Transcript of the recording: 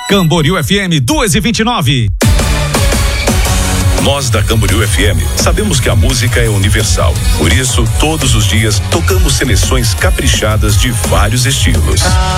Camboriú FM 2:29. Nós da Camboriú FM sabemos que a música é universal. Por isso, todos os dias tocamos seleções caprichadas de vários estilos.